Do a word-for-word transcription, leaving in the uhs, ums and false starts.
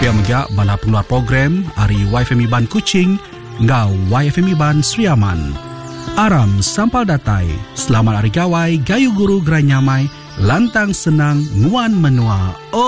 Mega bala pengeluar program Ari Y F M Iban Kuching ngau Y F M Iban Sriaman. Aram sampal datai, selamat hari gawai, gayu guru gerai nyamai, lantang senang, nguan menua.